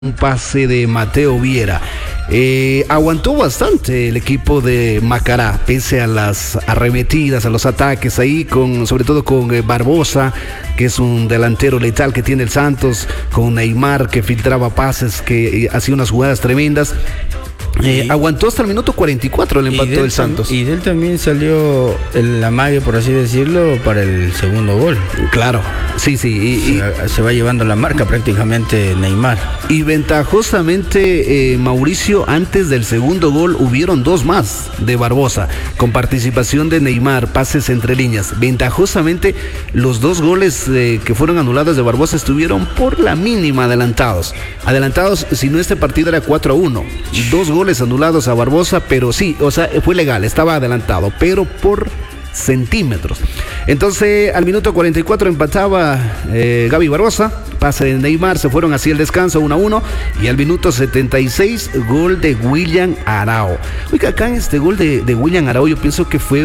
Un pase de Mateo Viera. Aguantó bastante el equipo de Macará, pese a las arremetidas, a los ataques ahí, sobre todo con Barbosa, que es un delantero letal que tiene el Santos, con Neymar, que filtraba pases, que hacía unas jugadas tremendas. Aguantó hasta el minuto 44 el empate del Santos. Y de él también salió el amague, por así decirlo, para el segundo gol. Claro, sí. Se va llevando la marca prácticamente Neymar. Y ventajosamente, Mauricio, antes del segundo gol hubieron dos más de Barbosa, con participación de Neymar, pases entre líneas. Ventajosamente, los dos goles que fueron anulados de Barbosa estuvieron por la mínima adelantados. Si no, este partido era 4-1. Dos goles anulados a Barbosa, pero sí, o sea, fue legal, estaba adelantado, pero por centímetros. Entonces, al minuto 44 empataba Gaby Barbosa, pase de Neymar, se fueron hacia el descanso 1-1, y al minuto 76, gol de William Arao. Oiga, acá en este gol de William Arao, yo pienso que fue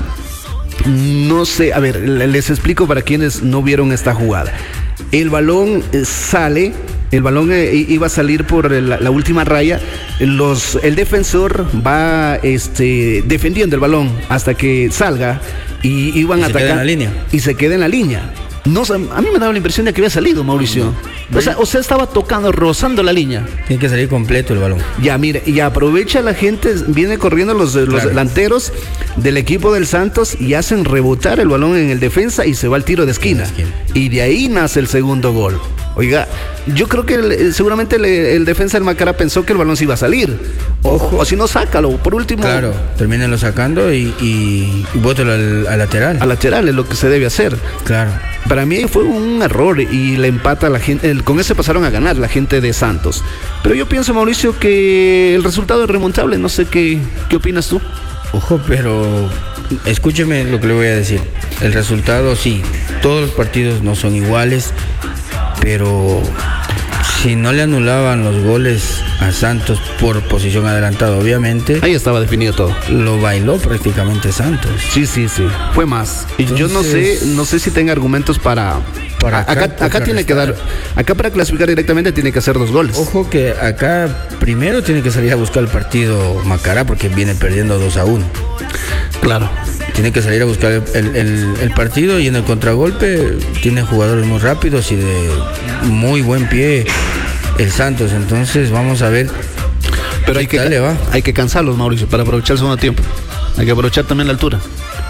no sé, a ver, les explico para quienes no vieron esta jugada. El balón sale. El balón iba a salir por la última raya. El defensor va defendiendo el balón hasta que salga y iban a atacar. Se queda en la línea. Y se queda en la línea. No, a mí me daba la impresión de que había salido, Mauricio. O sea, estaba tocando, rozando la línea. Tiene que salir completo el balón. Ya, mire, y aprovecha la gente, viene corriendo los delanteros del equipo del Santos y hacen rebotar el balón en el defensa y se va al tiro de esquina. Y de ahí nace el segundo gol. Oiga, yo creo que seguramente el defensa del Macará pensó que el balón se iba a salir. O si no, sácalo, por último. Claro, termínenlo sacando y bótalo al lateral. Al lateral es lo que se debe hacer. Claro. Para mí fue un error y le empata a la gente. Con ese pasaron a ganar la gente de Santos. Pero yo pienso, Mauricio, que el resultado es remontable. No sé qué opinas tú. Ojo, pero escúcheme lo que le voy a decir. El resultado, sí, todos los partidos no son iguales, pero si no le anulaban los goles a Santos por posición adelantada, obviamente. Ahí estaba definido todo. Lo bailó prácticamente Santos. Sí. Fue más. Entonces, yo no sé si tenga argumentos para acá tiene que dar. Acá para clasificar directamente tiene que hacer 2 goles. Ojo que acá primero tiene que salir a buscar el partido Macará porque viene perdiendo 2-1. Claro. Tiene que salir a buscar el partido y en el contragolpe tiene jugadores muy rápidos y de muy buen pie el Santos. Entonces vamos a ver. Pero hay que cansarlos, Mauricio, para aprovechar el segundo tiempo. Hay que aprovechar también la altura.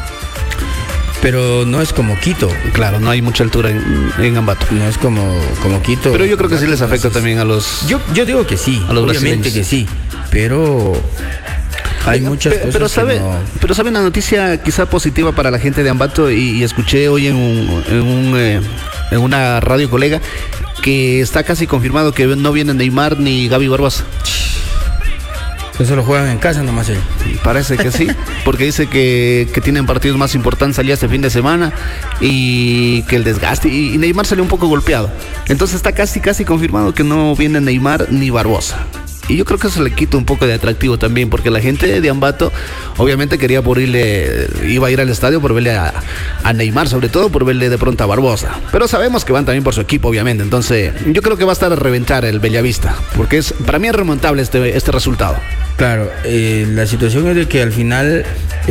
Pero no es como Quito. Claro, no hay mucha altura en Ambato. No es como Quito. Pero yo creo que sí les afecta también a los. Yo digo que sí. A los obviamente que sí. Pero hay muchas cosas. Pero sabe una noticia quizá positiva para la gente de Ambato y escuché hoy en una radio colega que está casi confirmado que no vienen Neymar ni Gaby Barbosa. Eso lo juegan en casa nomás ellos. Parece que sí, porque dice que tienen partidos más importantes allá este fin de semana y que el desgaste, y Neymar salió un poco golpeado. Entonces está casi confirmado que no viene Neymar ni Barbosa. Y yo creo que eso le quita un poco de atractivo también, porque la gente de Ambato obviamente iba a ir al estadio por verle a Neymar, sobre todo por verle de pronto a Barbosa. Pero sabemos que van también por su equipo, obviamente. Entonces yo creo que va a estar a reventar el Bellavista, porque para mí es remontable este resultado. Claro, la situación es de que al final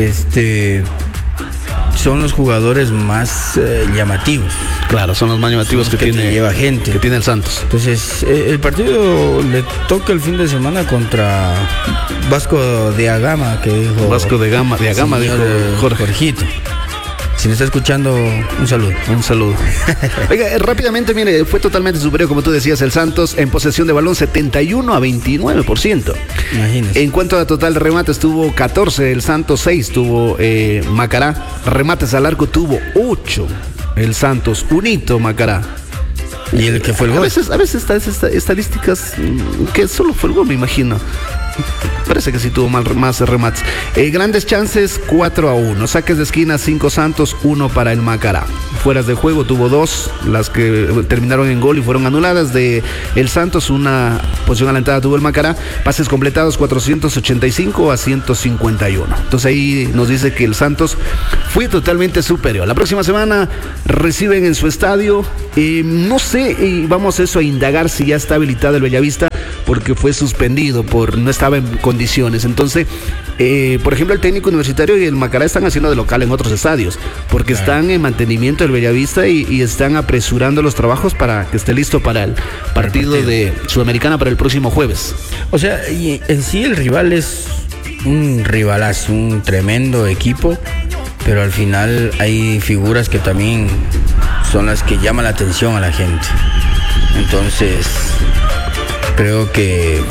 son los jugadores más llamativos. Claro, son los más llamativos que lleva gente. Que tiene el Santos. Entonces, el partido le toca el fin de semana contra Vasco de Agama, que dijo. Vasco de Agama dijo Jorgito. Si me está escuchando, un saludo. Un saludo. Oiga, rápidamente, mire, fue totalmente superior, como tú decías, el Santos en posesión de balón 71-29%. Imagínese. En cuanto a total de remates, tuvo 14, el Santos 6, tuvo Macará. Remates al arco tuvo 8, el Santos, unito Macará. ¿Y el que fue el gol? A veces estas estadísticas que solo fue el gol, me imagino. Parece que sí tuvo más remates. Grandes chances, 4-1. Saques de esquina, 5 Santos, 1 para el Macará. Fueras de juego tuvo 2, las que terminaron en gol y fueron anuladas de el Santos. Una posición adelantada tuvo el Macará. Pases completados, 485 a 151. Entonces ahí nos dice que el Santos fue totalmente superior. La próxima semana reciben en su estadio. No sé, y vamos a indagar si ya está habilitado el Bellavista, porque fue suspendido, no estaba en condiciones. Entonces, por ejemplo, el técnico universitario y el Macará están haciendo de local en otros estadios, porque están en mantenimiento del Bellavista y están apresurando los trabajos para que esté listo para el partido de Sudamericana para el próximo jueves. O sea, y en sí el rival es un rivalazo, un tremendo equipo, pero al final hay figuras que también son las que llaman la atención a la gente. Entonces, creo que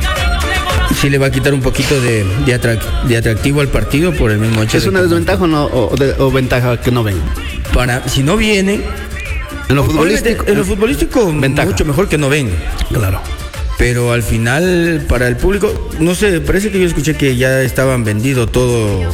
sí le va a quitar un poquito de atractivo al partido por el mismo hecho. ¿Es una desventaja o ventaja que no ven? Si no vienen, en lo futbolístico ventaja. Mucho mejor que no ven. Claro. Pero al final, para el público, no sé, parece que yo escuché que ya estaban vendido todo.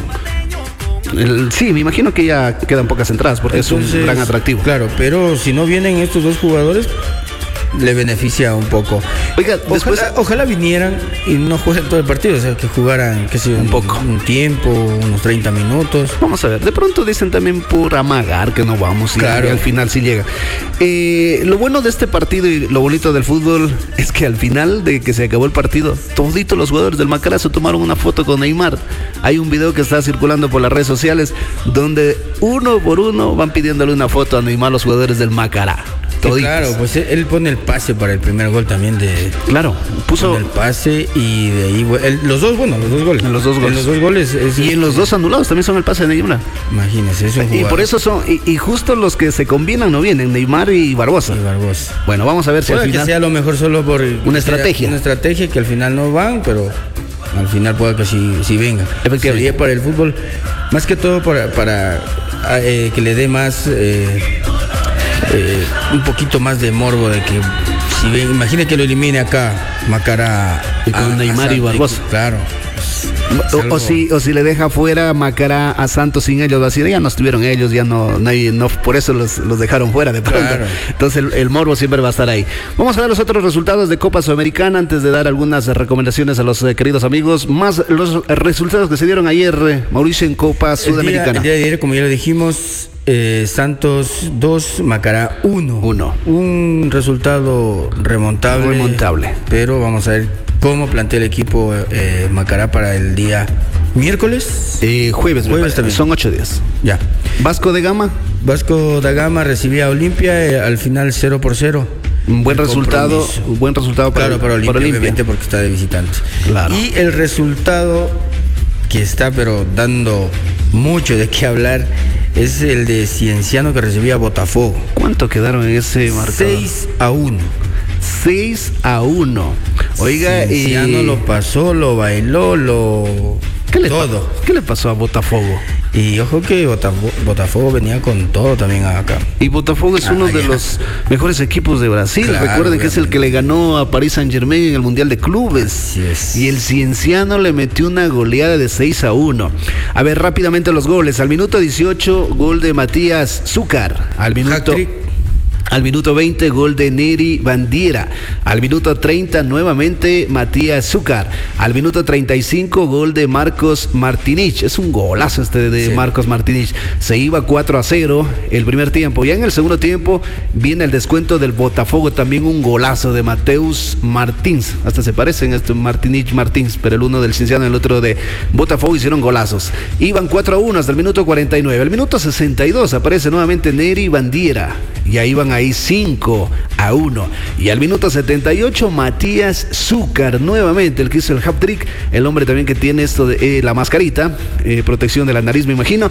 Sí, me imagino que ya quedan pocas entradas porque entonces, es un gran atractivo. Claro, pero si no vienen estos dos jugadores, le beneficia un poco. Oiga, ojalá vinieran y no jueguen todo el partido, o sea, que jugaran, qué sé yo, un tiempo, unos 30 minutos. Vamos a ver, de pronto dicen también por amagar que no vamos y claro. Al final sí llega. Lo bueno de este partido y lo bonito del fútbol es que al final de que se acabó el partido, toditos los jugadores del Macará se tomaron una foto con Neymar. Hay un video que está circulando por las redes sociales donde uno por uno van pidiéndole una foto a Neymar los jugadores del Macará. Claro, pues él pone el pase para el primer gol también Claro, puso el pase y de ahí los dos goles. En los dos goles. Y en los dos anulados también son el pase de Neymar. Imagínese, eso. Y por eso son, y justo los que se combinan no vienen, Neymar y Barbosa. Bueno, vamos a ver si al final que sea a lo mejor solo por una estrategia. Una estrategia que al final no van, pero al final pueda que sí venga. Efectivamente. Sería para el fútbol, más que todo para que le dé más un poquito más de morbo de que imagine que lo elimine acá Macará con Neymar y Barbosa. Claro. O si le deja fuera Macará a Santos sin ellos, va a decir, ya no estuvieron ellos, ya no por eso los dejaron fuera de pronto. Claro. Entonces el morbo siempre va a estar ahí. Vamos a ver los otros resultados de Copa Sudamericana antes de dar algunas recomendaciones a los queridos amigos, más los resultados que se dieron ayer, Mauricio, en Copa Sudamericana. El día de ayer, como ya lo dijimos, Santos 2, Macará 1. Un resultado remontable. Pero vamos a ver cómo plantea el equipo Macará para el día miércoles. Jueves también. Son 8 días. Ya. Vasco da Gama recibía a Olimpia, al final 0-0. Un buen resultado para Olimpia, obviamente, porque está de visitante. Claro. Y el resultado que está pero dando mucho de qué hablar es el de Cienciano, que recibía a Botafogo. ¿Cuánto quedaron en ese marcador? 6-1. 6-1. Oiga, Cienciano lo pasó, lo bailó, todo. ¿Qué le pasó a Botafogo? Y ojo que Botafogo venía con todo también acá. Y Botafogo es uno de los mejores equipos de Brasil. Claro, recuerden que es el que le ganó a Paris Saint-Germain en el Mundial de Clubes. Yes. Y el Cienciano le metió una goleada de 6-1. A ver, rápidamente los goles. Al minuto 18, gol de Matías Zúcar. Al minuto 20, gol de Neri Bandiera. Al minuto 30, nuevamente Matías Zúcar. Al minuto 35, gol de Marcos Martinich. Es un golazo de Marcos Martinich. Se iba 4-0 el primer tiempo. Ya en el segundo tiempo viene el descuento del Botafogo. También un golazo de Mateus Martins. Hasta se parecen Martinich Martins, pero el uno del Cienciano y el otro de Botafogo hicieron golazos. Iban 4-1 hasta el minuto 49. Al minuto 62 aparece nuevamente Neri Bandiera. Y ahí van ahí 5-1. Y al minuto 78, Matías Zúcar, nuevamente el que hizo el hat-trick, el hombre también que tiene esto de la mascarita, protección de la nariz, me imagino.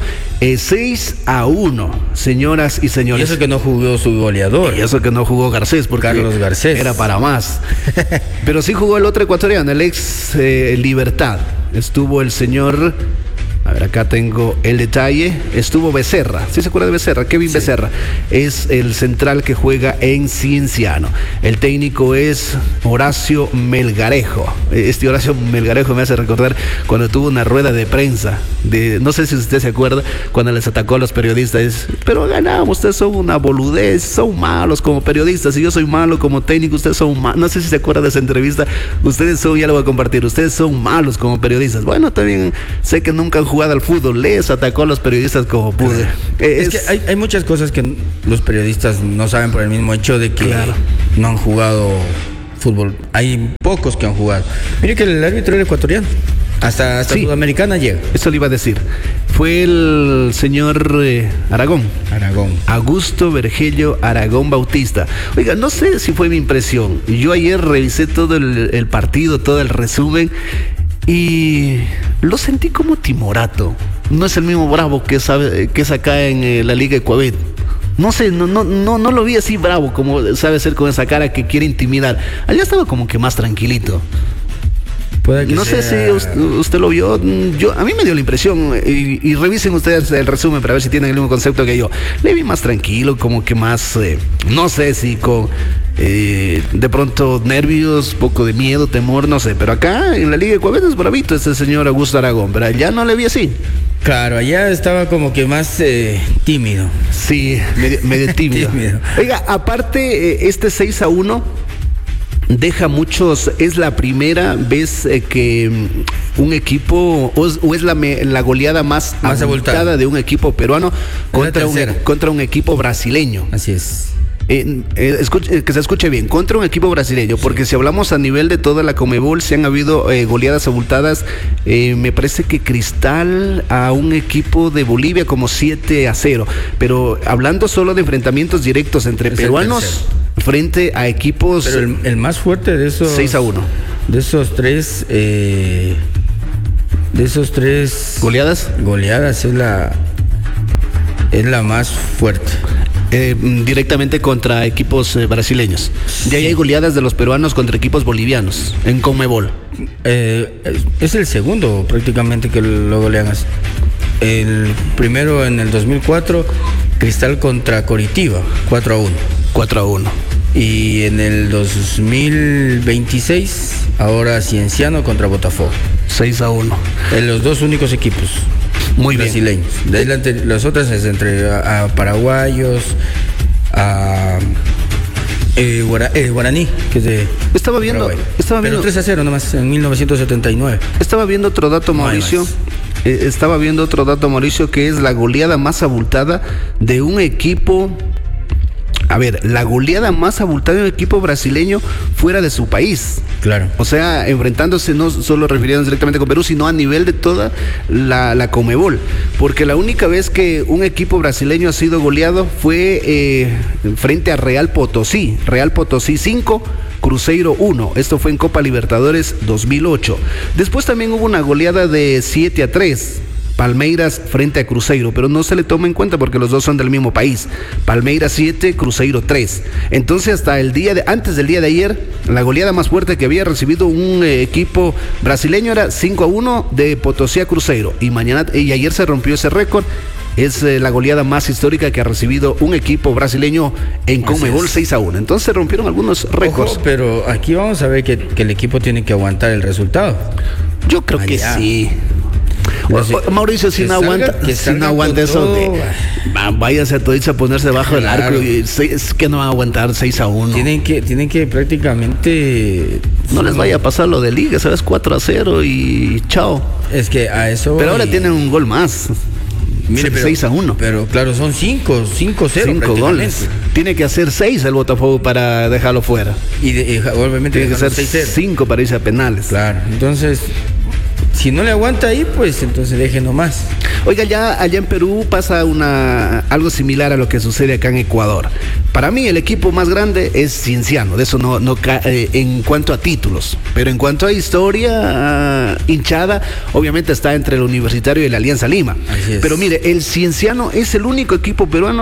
6-1, señoras y señores. Y eso que no jugó su goleador. Y eso que no jugó Garcés, porque Carlos Garcés era para más. Pero sí jugó el otro ecuatoriano, el ex Libertad. Estuvo el señor... A ver, acá tengo el detalle. Estuvo Becerra. ¿Sí se acuerda de Becerra? Kevin Becerra. Es el central que juega en Cienciano. El técnico es Horacio Melgarejo. Este Horacio Melgarejo me hace recordar cuando tuvo una rueda de prensa. No sé si usted se acuerda, cuando les atacó a los periodistas. Pero ganamos, ustedes son una boludez, son malos como periodistas. Y yo soy malo como técnico, ustedes son malos. No sé si se acuerda de esa entrevista. Ustedes son, ya lo voy a compartir, ustedes son malos como periodistas. Bueno, también sé que nunca han jugado al fútbol, les atacó a los periodistas como pude. Es que hay muchas cosas que los periodistas no saben por el mismo hecho de que no han jugado fútbol. Hay pocos que han jugado. Mire que el árbitro era ecuatoriano. Hasta Sudamericana llega. Eso le iba a decir. Fue el señor Aragón. Augusto Vergelio Aragón Bautista. Oiga, no sé si fue mi impresión. Yo ayer revisé todo el partido, todo el resumen, y lo sentí como timorato. No es el mismo Bravo que es acá en la Liga Ecuavit. No sé, no lo vi así bravo como sabe ser con esa cara que quiere intimidar. Allá estaba como que más tranquilito. No sé si usted lo vio. A mí me dio la impresión, y revisen ustedes el resumen para ver si tienen el mismo concepto que yo. Le vi más tranquilo, como que más, no sé si con de pronto nervios, poco de miedo, temor, no sé. Pero acá en la Liga de Ecuavit es bravito este señor Augusto Aragón, pero allá no le vi así. Claro, allá estaba como que más tímido. Sí, medio tímido. Oiga, aparte, este 6-1 deja muchos. Es la primera vez que un equipo, o es la goleada más abultada de un equipo peruano contra un equipo brasileño. Así es. Que se escuche bien, contra un equipo brasileño, porque si hablamos a nivel de toda la Conmebol, se han habido goleadas abultadas. Me parece que Cristal a un equipo de Bolivia como 7-0, pero hablando solo de enfrentamientos directos entre peruanos frente a equipos. Pero el más fuerte de esos 6-1. De esos tres goleadas es la más fuerte. Directamente contra equipos brasileños. De ahí hay goleadas de los peruanos contra equipos bolivianos en Conmebol. Es el segundo prácticamente que lo golean. El primero en el 2004, Cristal contra Coritiba, 4-1. Y en el 2026, ahora Cienciano contra Botafogo, 6-1. En los dos únicos equipos muy brasileños. De adelante, las otras es entre a paraguayos, a Guaraní, que es de Estaba viendo. Pero 3-0 nomás en 1979. Estaba viendo otro dato, Mauricio. Estaba viendo otro dato, Mauricio, que es la goleada más abultada de un equipo. A ver, la goleada más abultada de un equipo brasileño fuera de su país. Claro. O sea, enfrentándose no solo refiriéndose directamente con Perú, sino a nivel de toda la Conmebol. Porque la única vez que un equipo brasileño ha sido goleado fue frente a Real Potosí. Real Potosí 5, Cruzeiro 1. Esto fue en Copa Libertadores 2008. Después también hubo una goleada de 7-3. Palmeiras frente a Cruzeiro, pero no se le toma en cuenta porque los dos son del mismo país. Palmeiras 7, Cruzeiro 3. Entonces, hasta antes del día de ayer, la goleada más fuerte que había recibido un equipo brasileño era 5-1 de Potosí a Cruzeiro. Y ayer se rompió ese récord. Es la goleada más histórica que ha recibido un equipo brasileño en Conmebol, 6-1. Entonces se rompieron algunos récords. Ojo, pero aquí vamos a ver que el equipo tiene que aguantar el resultado. Yo creo que sí. Mauricio, si no aguanta eso, váyase a todito a ponerse debajo del arco. Y es que no van a aguantar 6-1. Tienen que prácticamente. No les vaya a pasar lo de liga, ¿sabes? 4-0 y chao. Es que a eso. Pero ahora tienen un gol más. Mire, 6-1. Pero claro, son 5-0. 5 goles. Tiene que hacer 6 el Botafogo para dejarlo fuera. Y obviamente tiene que ser 5 para irse a penales. Claro, entonces. Si no le aguanta ahí, pues entonces deje nomás. Oiga, allá en Perú pasa algo similar a lo que sucede acá en Ecuador. Para mí el equipo más grande es Cienciano, de eso no en cuanto a títulos. Pero en cuanto a historia, hinchada, obviamente está entre el Universitario y la Alianza Lima. Así es. Pero mire, el Cienciano es el único equipo peruano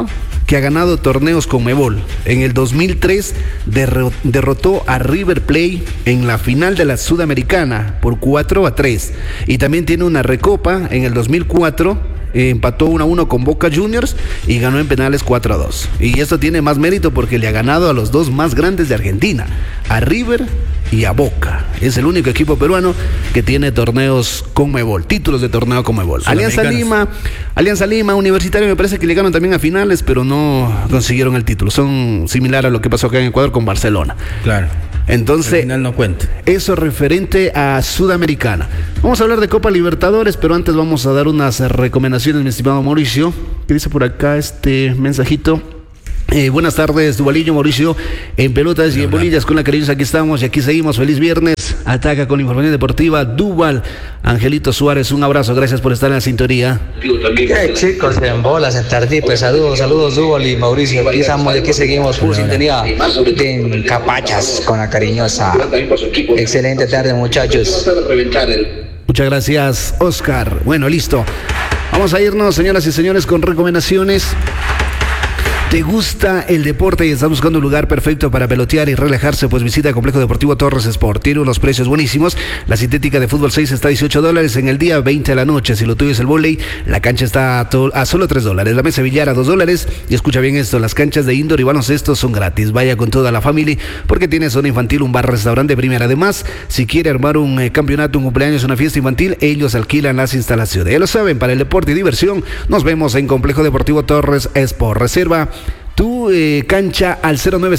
que ha ganado torneos Conmebol. En el 2003 derrotó a River Plate en la final de la Sudamericana por 4-3. Y también tiene una recopa en el 2004. Empató 1-1 con Boca Juniors y ganó en penales 4-2. Y esto tiene más mérito porque le ha ganado a los dos más grandes de Argentina, a River y a Boca. Es el único equipo peruano que tiene torneos Conmebol, títulos de torneo Conmebol. Alianza Lima, Universitario me parece que llegaron también a finales, pero no consiguieron el título. Son similar a lo que pasó acá en Ecuador con Barcelona. Claro. Entonces, al final no cuenta. Eso referente a Sudamericana. Vamos a hablar de Copa Libertadores, pero antes vamos a dar unas recomendaciones, mi estimado Mauricio. ¿Qué dice por acá este mensajito? Buenas tardes, Duvalillo, Mauricio, en pelotas y en bolillas con la cariñosa, aquí estamos y aquí seguimos. Feliz viernes, ataca con la información deportiva Duval. Angelito Suárez, un abrazo, gracias por estar en la sintonía. ¿Qué chicos en bolas, en tardí? Pues saludos Duval y Mauricio, aquí estamos, aquí seguimos, full sintonía en Capachas con la cariñosa. Excelente tarde, muchachos. Muchas gracias, Oscar. Bueno, listo. Vamos a irnos, señoras y señores, con recomendaciones. ¿Te gusta el deporte y estás buscando un lugar perfecto para pelotear y relajarse? Pues visita el Complejo Deportivo Torres Sport. Tiene unos precios buenísimos. La sintética de fútbol 6 está a $18 en el día, 20 a la noche. Si lo tuyo es el vóley, la cancha está a solo $3. La mesa billar a $2. Y escucha bien esto, las canchas de indoor y baloncesto son gratis. Vaya con toda la familia porque tiene zona infantil, un bar-restaurante de primera. Además, si quiere armar un campeonato, un cumpleaños, una fiesta infantil, ellos alquilan las instalaciones. Ya lo saben, para el deporte y diversión, nos vemos en Complejo Deportivo Torres Sport. Reserva tu cancha al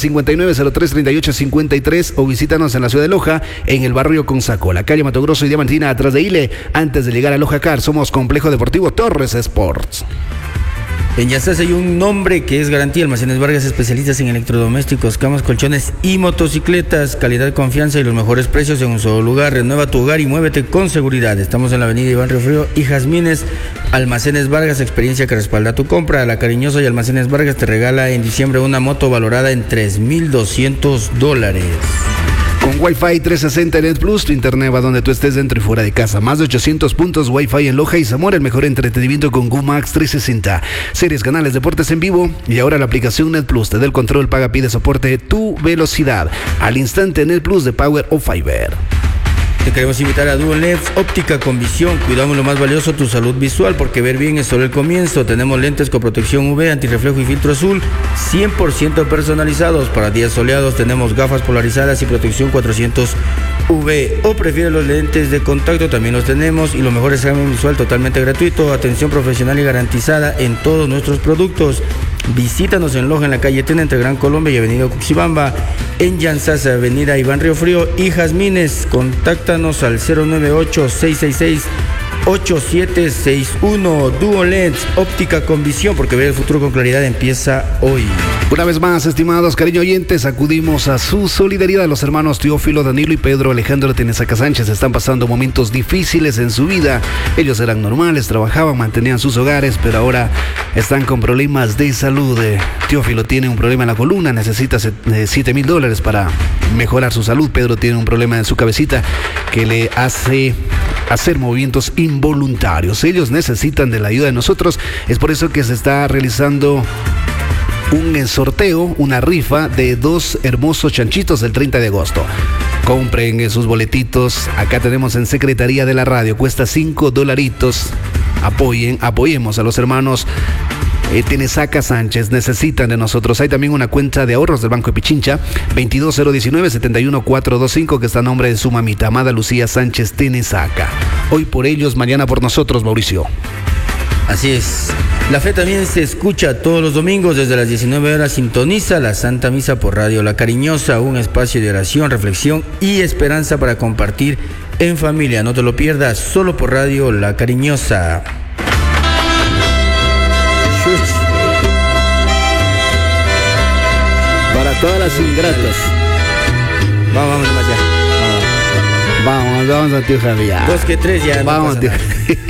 0959-033853 o visítanos en la ciudad de Loja, en el barrio Consacola, calle Mato Grosso y Diamantina, atrás de Ile, antes de llegar a Loja Car. Somos Complejo Deportivo Torres Sports. En Yastás hay un nombre que es garantía. Almacenes Vargas, especialistas en electrodomésticos, camas, colchones y motocicletas. Calidad, confianza y los mejores precios en un solo lugar. Renueva tu hogar y muévete con seguridad. Estamos en la avenida Iván Riofrío y Jazmines. Almacenes Vargas, experiencia que respalda tu compra. La Cariñosa y Almacenes Vargas te regala en diciembre una moto valorada en $3,200. Con Wi-Fi 360 Net Plus, tu internet va donde tú estés, dentro y fuera de casa. Más de 800 puntos Wi-Fi en Loja y Zamora. El mejor entretenimiento con Gumax 360. Series, canales, deportes en vivo. Y ahora la aplicación Net Plus te da el control, paga, pide soporte, tu velocidad. Al instante Net Plus de Power o Fiber. Te queremos invitar a Dual Lens, óptica con visión. Cuidamos lo más valioso, tu salud visual, porque ver bien es solo el comienzo. Tenemos lentes con protección UV, antirreflejo y filtro azul, 100% personalizados. Para días soleados tenemos gafas polarizadas y protección 400 UV. O prefieres los lentes de contacto, también los tenemos. Y lo mejor es examen visual totalmente gratuito, atención profesional y garantizada en todos nuestros productos. Visítanos en Loja, en la calle Tena, entre Gran Colombia y Avenida Cuxibamba. En Llanzas, Avenida Iván Riofrío y Jazmines. Contáctanos al 098-666-8761. Dual Lens, óptica con visión, porque ver el futuro con claridad empieza hoy. Una vez más, estimados cariño oyentes, acudimos a su solidaridad. Los hermanos Teófilo, Danilo y Pedro Alejandro Tenesaca Sánchez están pasando momentos difíciles en su vida. Ellos eran normales, trabajaban, mantenían sus hogares, pero ahora están con problemas de salud. Teófilo tiene un problema en la columna, necesita $7,000 para mejorar su salud. Pedro tiene un problema en su cabecita que le hace hacer movimientos involuntarios. Ellos necesitan de la ayuda de nosotros. Es por eso que se está realizando un sorteo, una rifa de 2 hermosos chanchitos el 30 de agosto. Compren sus boletitos. Acá tenemos en Secretaría de la Radio. Cuesta $5. Apoyemos a los hermanos Tenesaca Sánchez. Necesitan de nosotros. Hay también una cuenta de ahorros del Banco de Pichincha, 22019-71425, que está a nombre de su mamita, amada Lucía Sánchez Tenesaca. Hoy por ellos, mañana por nosotros, Mauricio. Así es. La fe también se escucha todos los domingos desde las 19 horas. Sintoniza la Santa Misa por Radio La Cariñosa, un espacio de oración, reflexión y esperanza para compartir en familia. No te lo pierdas, solo por Radio La Cariñosa. Para todas las ingratas. Vamos, más ya. Vamos a tío Javier. 2 que 3 ya. Vamos, no tío.